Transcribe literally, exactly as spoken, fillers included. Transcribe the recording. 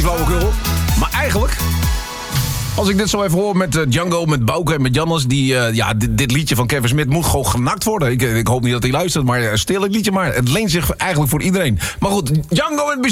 die flauwekul. Maar eigenlijk... Als ik dit zo even hoor met uh, Django, met Bouke en met Jannes... Die, uh, ja, dit, dit liedje van Kevin Smith moet gewoon genakt worden. Ik, ik hoop niet dat hij luistert, maar uh, stil het liedje maar. Het leent zich eigenlijk voor iedereen. Maar goed, Django in het bijzonder.